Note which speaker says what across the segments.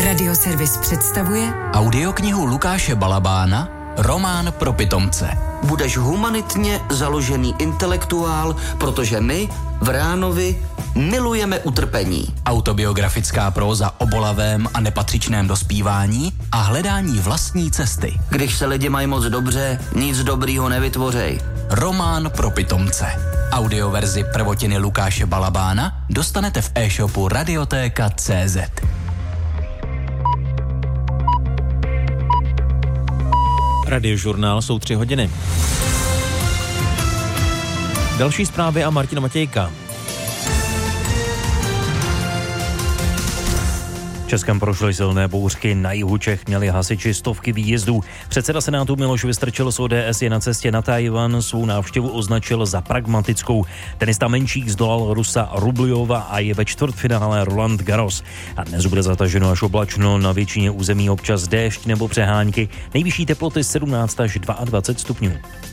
Speaker 1: Radioservis představuje
Speaker 2: audioknihu Lukáše Balabána Román pro pitomce.
Speaker 3: Budeš humanitně založený intelektuál, protože my v Ránovi milujeme utrpení.
Speaker 2: Autobiografická próza o bolavém a nepatřičném dospívání a hledání vlastní cesty.
Speaker 3: Když se lidi mají moc dobře, nic dobrýho nevytvořej.
Speaker 2: Román pro pitomce. Audioverzi prvotiny Lukáše Balabána dostanete v e-shopu Radioteka.cz.
Speaker 4: Radiožurnál jsou 3 hodiny. Další zprávy a Martina Matějka. Českem prošly silné bouřky, na jihu Čech měli hasiči stovky výjezdů. Předseda Senátu Miloš Vystrčil z ODS je na cestě na Tchaj-wan, svou návštěvu označil za pragmatickou. Tenista Menčík zdolal Rusa Rubljova a je ve čtvrtfinále Roland Garros. A dnes bude zataženo až oblačno, na většině území občas déšť nebo přehánky, nejvyšší teploty 17 až 22 stupňů.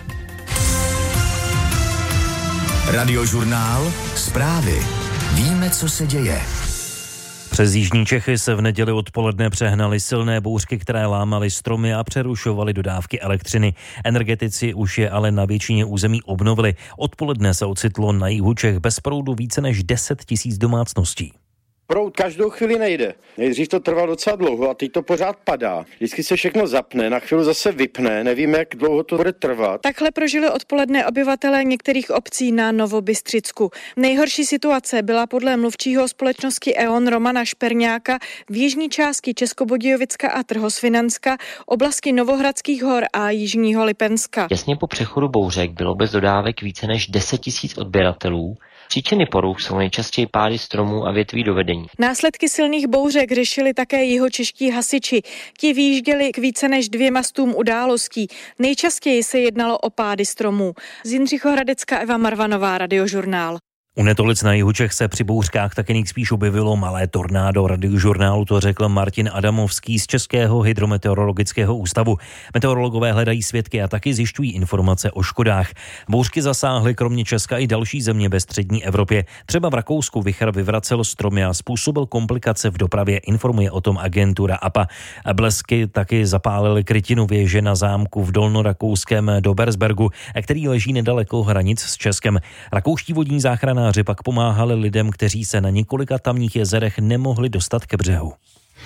Speaker 5: Radiožurnál, zprávy. Víme, co se děje.
Speaker 4: Přes jižní Čechy se v neděli odpoledne přehnaly silné bouřky, které lámaly stromy a přerušovaly dodávky elektřiny. Energetici už je ale na většině území obnovili. Odpoledne se ocitlo na jihu Čech bez proudu více než 10 000 domácností.
Speaker 6: Proud každou chvíli nejde. Nejdřív to trvalo docela dlouho a teď to pořád padá. Vždycky se všechno zapne, na chvíli zase vypne, nevíme, jak dlouho to bude trvat.
Speaker 7: Takhle prožili odpoledne obyvatelé některých obcí na Novobystřicku. Nejhorší situace byla podle mluvčího společnosti E.ON Romana Šperňáka v jižní části Českobudějovicka a Trhosvinanska, oblasti Novohradských hor a jižního Lipenska.
Speaker 8: Těsně po přechodu bouřek bylo bez dodávek více než 10 000 odběratelů. Příčiny poruch jsou nejčastěji pády stromů a větví do vedení.
Speaker 7: Následky silných bouřek řešili také jihočeští hasiči. Ti vyjížděli k více než 2 stům událostí. Nejčastěji se jednalo o pády stromů. Z Jindřichohradecka Eva Marvanová, Radiožurnál.
Speaker 4: U Netolic na jihu Čech se při bouřkách taky nejspíš objevilo malé tornádo. Radiožurnálu to řekl Martin Adamovský z Českého hydrometeorologického ústavu. Meteorologové hledají svědky a taky zjišťují informace o škodách. Bouřky zasáhly kromě Česka i další země ve střední Evropě. Třeba v Rakousku vichar vyvracel stromy a způsobil komplikace v dopravě, informuje o tom agentura APA. Blesky taky zapálily krytinu věže na zámku v dolnorakouském Dobersbergu, který leží nedaleko hranic s Českem. Rakouští vodní záchranáři pak pomáhali lidem, kteří se na několika tamních jezerech nemohli dostat ke břehu.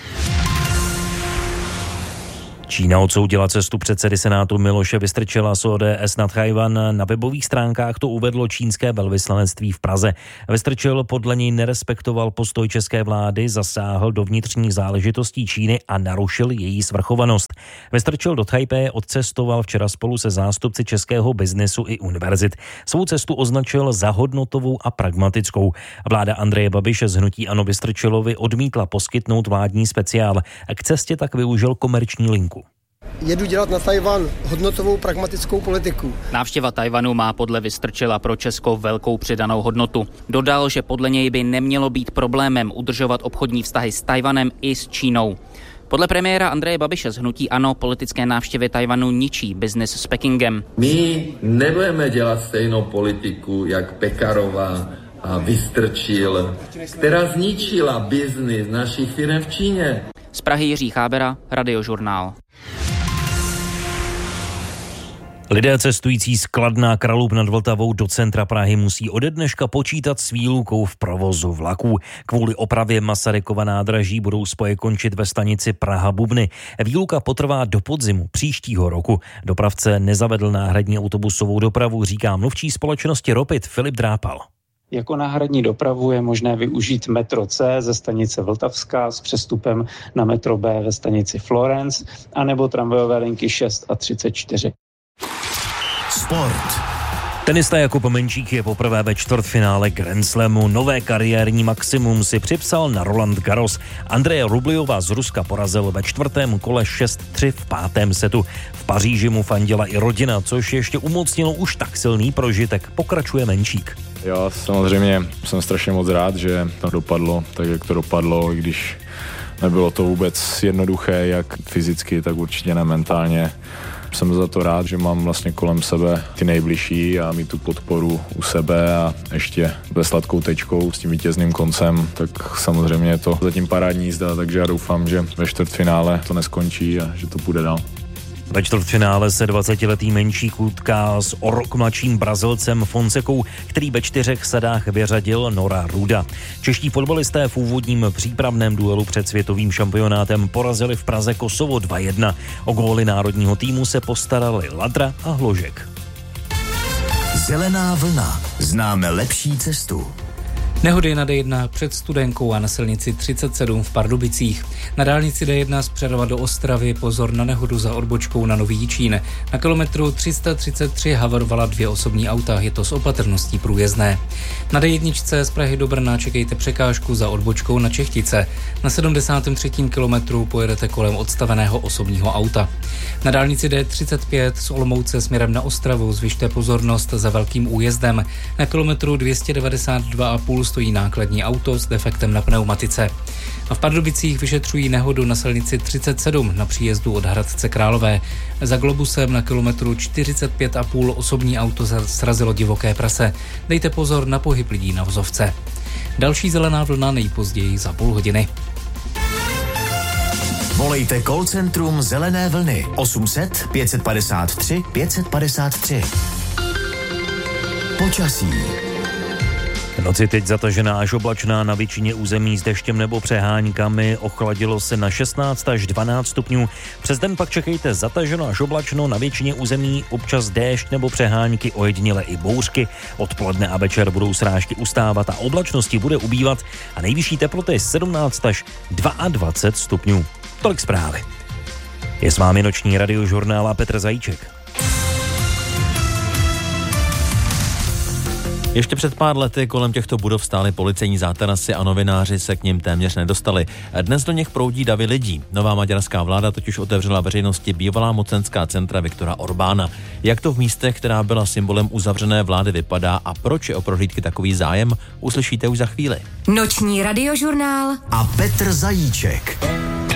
Speaker 4: Čína odsoudila cestu předsedy Senátu Miloše Vystrčila z ODS na Tchaj-wan. Na webových stránkách to uvedlo čínské velvyslanectví v Praze. Vystrčil podle něj nerespektoval postoj české vlády, zasáhl do vnitřních záležitostí Číny a narušil její svrchovanost. Vystrčil do Tajpeje odcestoval včera spolu se zástupci českého biznesu i univerzit. Svou cestu označil za hodnotovou a pragmatickou. Vláda Andreje Babiše z hnutí ANO Vystrčilovi odmítla poskytnout vládní speciál. K cestě tak využil komerční linku.
Speaker 9: Jedu dělat na Tchaj-wan hodnotovou pragmatickou politiku.
Speaker 10: Návštěva Tchaj-wanu má podle Vystrčila pro Česko velkou přidanou hodnotu. Dodal, že podle něj by nemělo být problémem udržovat obchodní vztahy s Tchaj-wanem i s Čínou. Podle premiéra Andreje Babiše z hnutí ANO politické návštěvy Tchaj-wanu ničí biznis s Pekingem.
Speaker 11: My nebudeme dělat stejnou politiku jak Pekarová a Vystrčil, která zničila biznis našich firm v Číně.
Speaker 10: Z Prahy Jiří Chábera, Radiožurnál.
Speaker 4: Lidé cestující z Kladna Kralub nad Vltavou do centra Prahy musí ode dneška počítat s výlukou v provozu vlaků. Kvůli opravě Masarykova nádraží budou spoje končit ve stanici Praha-Bubny. Výluka potrvá do podzimu příštího roku. Dopravce nezavedl náhradní autobusovou dopravu, říká mluvčí společnosti Ropit Filip Drápal.
Speaker 12: Jako náhradní dopravu je možné využít metro C ze stanice Vltavská s přestupem na metro B ve stanici Florence, anebo tramvajové linky 6 a 34.
Speaker 5: Sport.
Speaker 4: Tenista Jakub Menčík je poprvé ve čtvrtfinále Grand Slamu. Nové kariérní maximum si připsal na Roland Garros. Andreje Rubljova z Ruska porazil ve 4. kole 6-3 v 5. setu. V Paříži mu fandila i rodina, což ještě umocnilo už tak silný prožitek, pokračuje Menčík.
Speaker 13: Já samozřejmě jsem strašně moc rád, že to dopadlo tak, jak to dopadlo, i když nebylo to vůbec jednoduché, jak fyzicky, tak určitě ne mentálně. jsem za to rád, že mám vlastně kolem sebe ty nejbližší a mít tu podporu u sebe a ještě ve sladkou tečkou s tím vítězným koncem, tak samozřejmě je to zatím parádní jízda, takže já doufám, že ve čtvrtfinále to neskončí a že to půjde dál.
Speaker 4: Ve čtvrtfinále se 20letý Menšík utká s o rok mladším Brazilcem Fonsekou, který ve 4 sadách vyřadil Nora Ruda. Čeští fotbalisté v úvodním přípravném duelu před světovým šampionátem porazili v Praze Kosovo 2-1. O góly národního týmu se postarali Ladra a Hložek.
Speaker 5: Zelená vlna. Známe lepší cestu.
Speaker 14: Nehody na D1 před Studenkou a na silnici 37 v Pardubicích. Na dálnici D1 z Přerova do Ostravy pozor na nehodu za odbočkou na Nový Jičín. Na kilometru 333 havarovala 2 osobní auta, je to s opatrností průjezdné. Na D1 z Prahy do Brna čekejte překážku za odbočkou na Čechtice. Na 73. kilometru pojedete kolem odstaveného osobního auta. Na dálnici D35 z Olomouce směrem na Ostravu zvyšte pozornost za velkým újezdem. Na kilometru 292,5 stojí nákladní auto s defektem na pneumatice. A v Pardubicích vyšetřují nehodu na silnici 37 na příjezdu od Hradce Králové. Za Globusem na kilometru 45,5 osobní auto srazilo divoké prase. Dejte pozor na pohyb lidí na vozovce. Další zelená vlna nejpozději za půl hodiny.
Speaker 5: Volejte call centrum Zelené vlny 800 553 553. Počasí.
Speaker 4: Noci teď zatažená až oblačná, na většině území s deštěm nebo přeháňkami, ochladilo se na 16 až 12 stupňů. Přes den pak čekejte zataženo až oblačno, na většině území občas déšť nebo přeháňky, ojediněle i bouřky. Odpoledne a večer budou srážky ustávat a oblačnosti bude ubývat a nejvyšší teploty 17 až 22 stupňů. Tolik zprávy. Je s vámi noční radiožurnál a Petr Zajíček.
Speaker 15: Ještě před pár lety kolem těchto budov stály policejní zátarasy a novináři se k nim téměř nedostali. Dnes do nich proudí davy lidí. Nová maďarská vláda totiž otevřela veřejnosti bývalá mocenská centra Viktora Orbána. Jak to v místech, která byla symbolem uzavřené vlády, vypadá a proč je o prohlídky takový zájem, uslyšíte už za chvíli.
Speaker 1: Noční radiožurnál
Speaker 5: a Petr Zajíček.